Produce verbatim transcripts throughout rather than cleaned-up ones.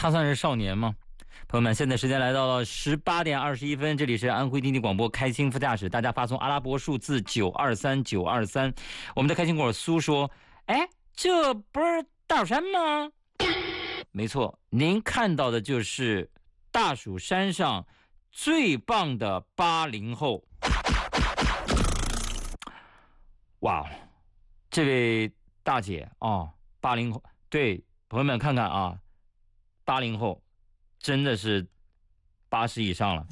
他算是少年吗？朋友们，现在时间来到了十八点二十一分，这里是安徽经济广播开心副驾驶，大家发送阿拉伯数字九二三九二三。我们的开心果苏说：“哎，这不是大蜀山吗？”没错，您看到的就是大蜀山上最棒的八零后。哇，这位大姐啊，八零后，对朋友们看看啊，八零后。真的是八十以上了，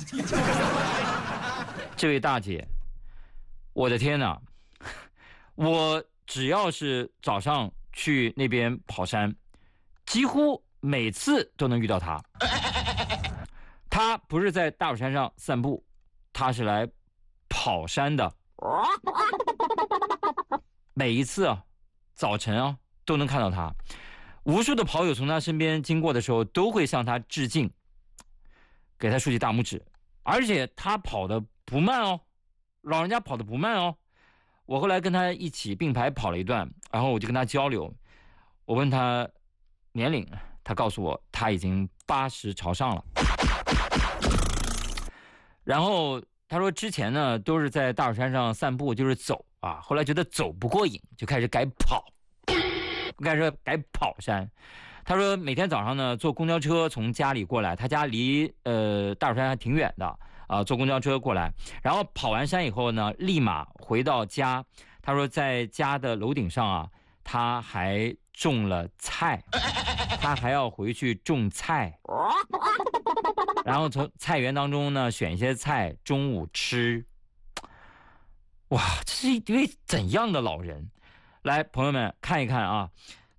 这位大姐，我的天哪！我只要是早上去那边跑山，几乎每次都能遇到她。她不是在大蜀山上散步，她是来跑山的。每一次啊，早晨啊，都能看到她。无数的跑友从他身边经过的时候，都会向他致敬，给他竖起大拇指。而且他跑得不慢哦，老人家跑得不慢哦。我后来跟他一起并排跑了一段，然后我就跟他交流，我问他年龄，他告诉我他已经八十朝上了。然后他说之前呢都是在大蜀山上散步，就是走啊，后来觉得走不过瘾，就开始改跑。开始改跑山，他说每天早上呢坐公交车从家里过来，他家离呃大蜀山还挺远的啊、呃，坐公交车过来，然后跑完山以后呢，立马回到家。他说在家的楼顶上啊，他还种了菜，他还要回去种菜，然后从菜园当中呢选一些菜中午吃。哇，这是一位怎样的老人？来，朋友们看一看啊，